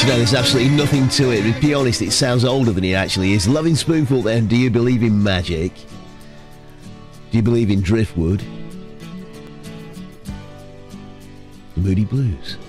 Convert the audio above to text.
You know, there's absolutely nothing to it. To be honest, it sounds older than it actually is. Loving Spoonful then, Do You Believe in Magic? Do you believe in Driftwood? Moody Blues.